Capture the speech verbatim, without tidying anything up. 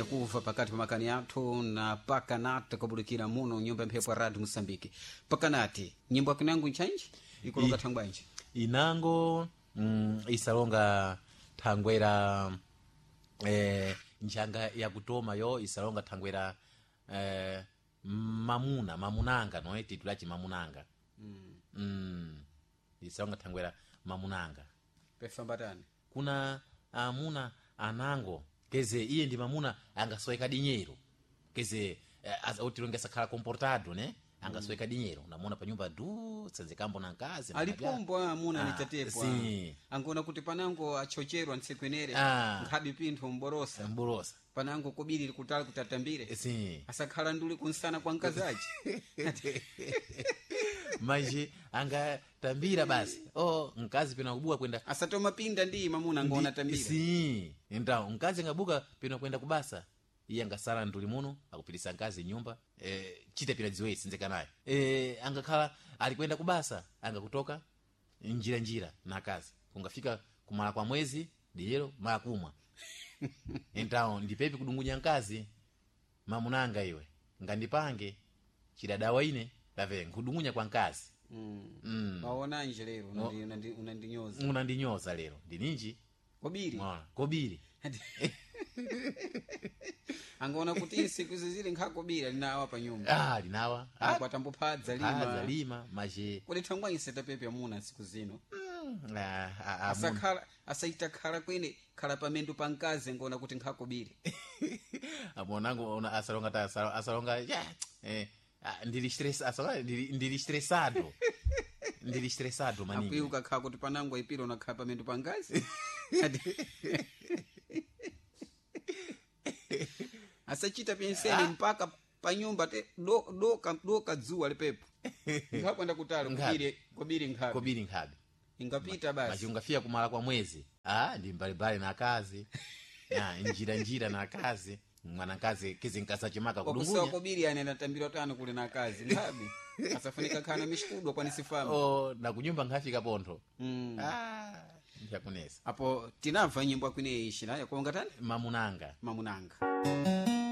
yakuva pakati pa makani athu na pakanati kabulikira muno nyumba mphepo ya radio Mosambiki. Pakanati nyimbo akinango nchanji ikulonga thangwanji inango mm, isalonga thangwera eh, njanga yakutoma yo isalonga thangwera eh, mamuna mamunanga no titulachi mamunanga mm. mm. isalonga thangwera mamunanga pefambatani kuna amuna anango keze iye ndi mamuna angasoeka dinyero keze uh, otilongesa khala comportado ne angasoeka mm. dinyero namona pa nyumba du senze kambo na nkazi alipombo amuna ah, nitatepo si. angona kuti panango achocherwa nsekwenere ah. nkhabi pintho mborosa mborosa panango kubiri kutali kutatambire si. asakhala nduli kunsana kwa nkazaji maji anga tambira basi oh nkazi pena kubuka kwenda asatoma pinda ndi mamuna ngona tambira si ndao nkazi ngabuka pena kwenda kubasa iye ngasala nduli muno akupilisa nkazi nyumba eh chite pina dziwe sinzeka naye eh angakhala alikwenda kubasa anga kutoka njira njira na kazi kungafika kumala kwa mwezi dijero mara kumwa ndao ndipepi kudungunya nkazi mamunanga iwe ngandipange chidadawa ine lave nkudungunya kwa nkazi mm. mm. waona nje lero unandi unandinyoza unandinyoza lero ndininji kobiri mwana kobiri angona kuti siku zizile nkakobira linawa pa nyumba ah linawa ah kwa tambo padza lima padza lima maje kodi thangwa iseta pepe amuna siku zino mm. ah asakhala asaita khala kwene khala pamendo pankaze ngona kuti nkakobiri amonango ona asalonga ta asalonga yeah. eh ndili stress asala ndili ndili stressado ndili stressado manini akuyuka kha kuti panango ipiro na kha pamendo pangazi asachita penseni ah. mpaka panyumba te do do do kadzuwa lipepo ngakwenda kutalo kubiri kubiri nkhabi kubiri nkhabi ingapita basi machungafia kumala kwa mwezi ah ndi mbali mbali na kazi ya njira njira na kazi mwana kazi kizi nkasa chimaka kudungunya okusa kubiri yani anatambira tano kule na kazi ngabi asafunika kana mishikudwa kwani sifamu oh na kunyumba ngafika pontho mm. ah njakunesa apo tinamva nyimbo kwine ishina yakuonga tani mamunanga mamunanga